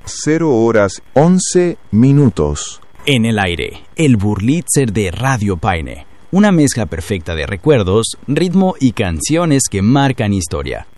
0:11. En el aire, el Burlitzer de Radio Paine. Una mezcla perfecta de recuerdos, ritmo y canciones que marcan historia.